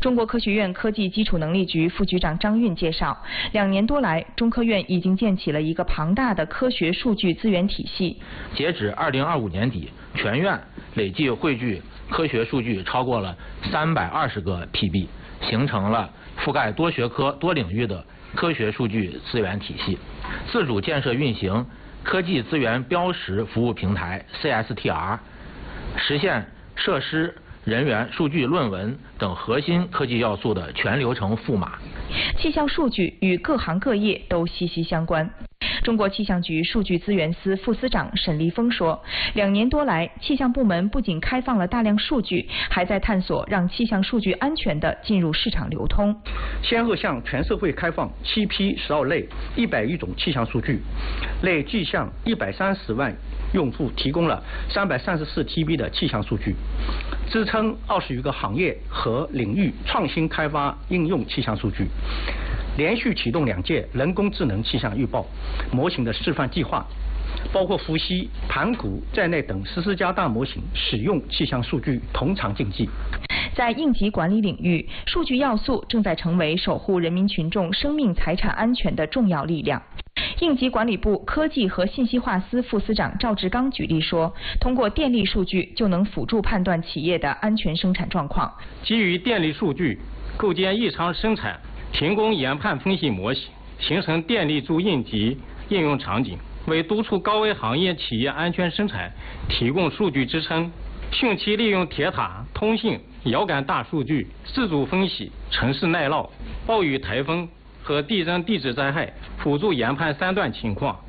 中国科学院科技基础能力局副局长张运介绍，2年多来，中科院已经建起了一个庞大的科学数据资源体系。 截止2025年底，全院累计汇聚科学数据超过了320个 PB， 形成了覆盖多学科、多领域的科学数据资源体系，自主建设运行科技资源标识服务平台 CSTR， 实现设施、人员、数据、论文等核心科技要素的全流程赋码。 气象数据与各行各业都息息相关。中国气象局数据资源司副司长沈立峰说，2年多来，气象部门不仅开放了大量数据，还在探索让气象数据安全地进入市场流通。 先后向全社会开放7批12类101种气象数据，累计向130万用户提供了334 TB 的气象数据，支撑20余个行业和领域创新开发应用气象数据。连续启动2届人工智能气象预报模型的示范计划，包括伏羲、盘古在内等14家大模型使用气象数据同场竞技。 在应急管理领域，数据要素正在成为守护人民群众生命财产安全的重要力量。应急管理部科技和信息化司副司长赵志刚举例说，通过电力数据就能辅助判断企业的安全生产状况。 基于电力数据，构建异常生产停工研判分析模型，形成电力助应急应用场景，为督促高危行业企业安全生产提供数据支撑。汛期利用铁塔、通信、遥感大数据自主分析城市耐涝、暴雨、台风和地震地质灾害，辅助研判3段情况。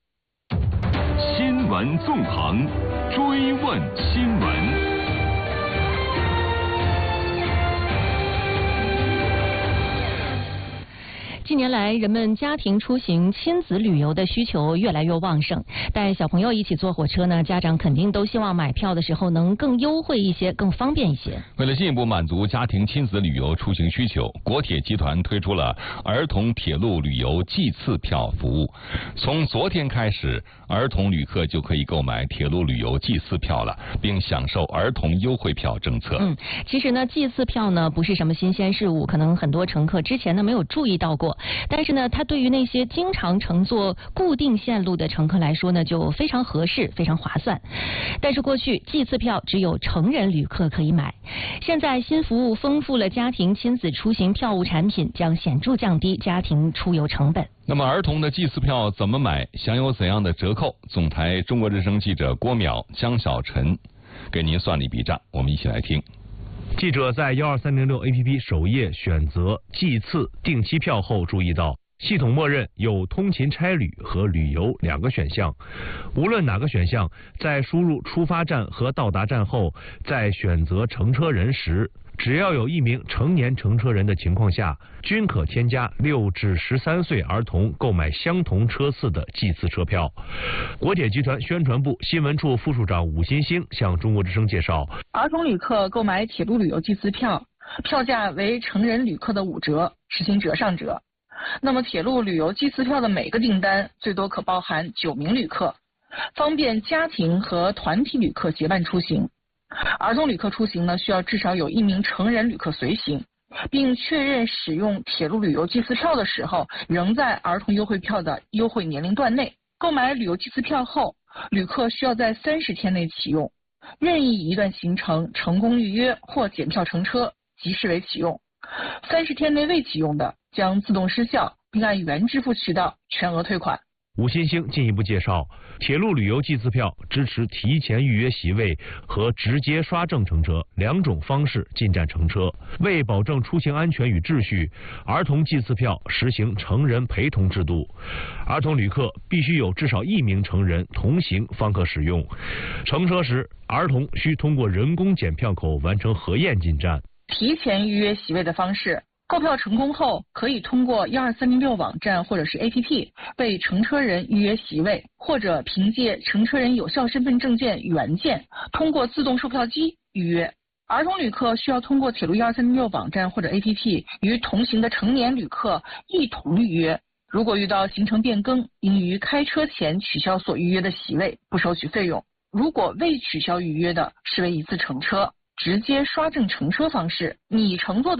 新闻纵横，追问新闻。 近年来，人们家庭出行、亲子旅游的需求越来越旺盛。带小朋友一起坐火车呢，家长肯定都希望买票的时候能更优惠一些、更方便一些。 为了进一步满足家庭亲子旅游出行需求，国铁集团推出了儿童铁路旅游季次票服务。从昨天开始，儿童旅客就可以购买铁路旅游季次票了，并享受儿童优惠票政策。 其实呢，季次票呢不是什么新鲜事物，可能很多乘客之前呢没有注意到过。但是呢，它对于那些经常乘坐固定线路的乘客来说呢，就非常合适、非常划算。但是过去季次票只有成人旅客可以买，现在新服务丰富了家庭亲子出行票务产品，将显著降低家庭出游成本。 那么儿童的季次票怎么买，享有怎样的折扣？总台中国之声记者郭淼、江小晨给您算了一笔账，我们一起来听。 记者在12306 APP 首页选择季次定期票后，注意到系统默认有通勤差旅和旅游2个选项，无论哪个选项，在输入出发站和到达站后，在选择乘车人时，只要有1名成年乘车人的情况下，均可添加6至13岁儿童购买相同车次的季次车票。国铁集团宣传部新闻处副处长武新星向中国之声介绍， 儿童旅客购买铁路旅游季次票，票价为成人旅客的5折，实行折上折。那么铁路旅游季次票的每个订单最多可包含9名旅客，方便家庭和团体旅客结伴出行。儿童旅客出行呢，需要至少有1名成人旅客随行，并确认使用铁路旅游季次票的时候仍在儿童优惠票的优惠年龄段内。购买旅游季次票后，旅客需要在30天内启用，任意一段行程成功预约或检票乘车即视为启用，30天内未启用的将自动失效，并按原支付渠道全额退款。 吴新星进一步介绍，铁路旅游季次票支持提前预约席位和直接刷证乘车2种方式进站乘车。为保证出行安全与秩序，儿童季次票实行成人陪同制度，儿童旅客必须有至少1名成人同行方可使用。乘车时，儿童需通过人工检票口完成核验进站。 提前预约席位的方式，购票成功后，可以通过12306网站或者是 APP 为乘车人预约席位，或者凭借乘车人有效身份证件原件，通过自动售票机预约。儿童旅客需要通过铁路12306网站或者 APP 与同行的成年旅客一同预约。如果遇到行程变更，应于开车前取消所预约的席位，不收取费用。如果未取消预约的，视为一次乘车，直接刷证乘车方式，你乘坐的